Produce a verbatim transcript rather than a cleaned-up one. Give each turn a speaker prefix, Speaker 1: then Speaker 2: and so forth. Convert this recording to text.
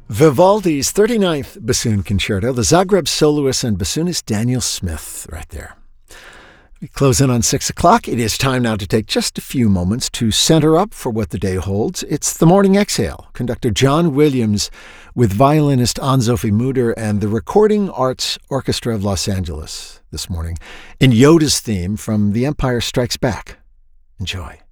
Speaker 1: Vivaldi's thirty-ninth Bassoon Concerto, the Zagreb soloist and bassoonist Daniel Smith right there. We close in on six o'clock. It is time now to take just a few moments to center up for what the day holds. It's the Morning Exhale. Conductor John Williams with violinist Ann-Sophie Mutter and the Recording Arts Orchestra of Los Angeles this morning in Yoda's theme from The Empire Strikes Back. Enjoy.